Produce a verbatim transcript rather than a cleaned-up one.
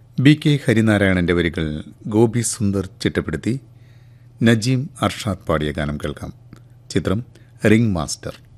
B K ഹരിനാരായണന്റെ വരികൾ ഗോപി സുന്ദർ ചിട്ടപ്പെടുത്തി നജീം അർഷാദ് പാടിയ ഗാനം കേൾക്കാം. ചിത്രം റിംഗ് മാസ്റ്റർ.